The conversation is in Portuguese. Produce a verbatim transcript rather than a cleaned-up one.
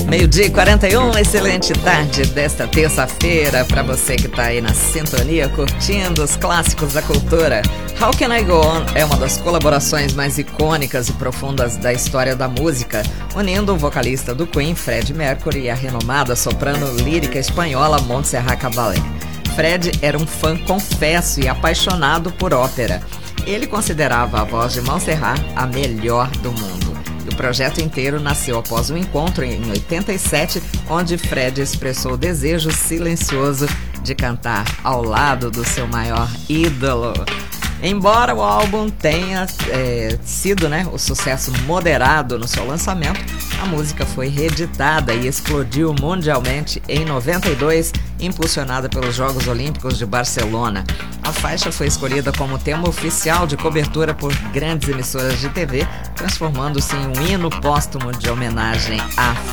Meio-dia e quarenta e um, excelente tarde desta terça-feira para você que está aí na sintonia, curtindo os clássicos da cultura. How Can I Go On é uma das colaborações mais icônicas e profundas da história da música, unindo o vocalista do Queen, Freddie Mercury, e a renomada soprano lírica espanhola Montserrat Caballé. Fred era um fã confesso e apaixonado por ópera. Ele considerava a voz de Montserrat a melhor do mundo. O projeto inteiro nasceu após um encontro em oitenta e sete, onde Fred expressou o desejo silencioso de cantar ao lado do seu maior ídolo. Embora o álbum tenha é, sido né, o sucesso moderado no seu lançamento, a música foi reeditada e explodiu mundialmente em noventa e dois, impulsionada pelos Jogos Olímpicos de Barcelona. A faixa foi escolhida como tema oficial de cobertura por grandes emissoras de T V, transformando-se em um hino póstumo de homenagem a